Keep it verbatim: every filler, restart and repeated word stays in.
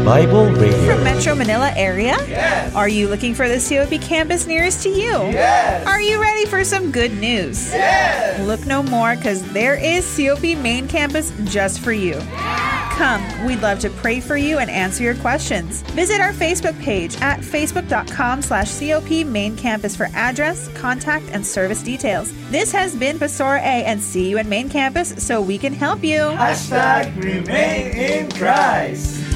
Bible Radio. From Metro Manila area? Yes. Are you looking for the C O P campus nearest to you? Yes. Are you ready for some good news? Yes. Look no more, because there is C O P Main Campus just for you. Come, we'd love to pray for you and answer your questions. Visit our Facebook page at facebook.com slash COP Main Campus for address, contact, and service details. This has been Pastora A, and see you in Main Campus so we can help you. Hashtag remain in Christ.